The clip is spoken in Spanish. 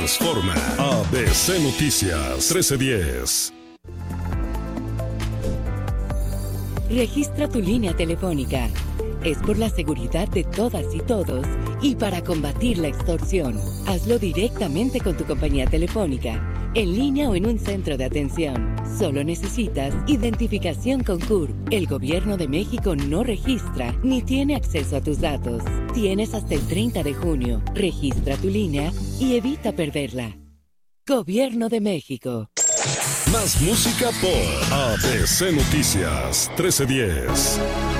Transforma. ABC Noticias 1310. Registra tu línea telefónica. Es por la seguridad de todas y todos y para combatir la extorsión. Hazlo directamente con tu compañía telefónica, en línea o en un centro de atención. Solo necesitas identificación con CURP. El Gobierno de México no registra ni tiene acceso a tus datos. Tienes hasta el 30 de junio. Registra tu línea y evita perderla. Gobierno de México. Más música por ABC Noticias 1310.